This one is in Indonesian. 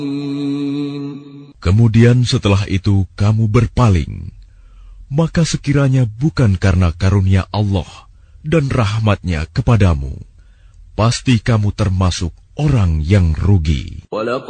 Kemudian setelah itu kamu berpaling, maka sekiranya bukan karena karunia Allah dan rahmat-Nya kepadamu, pasti kamu termasuk orang yang rugi.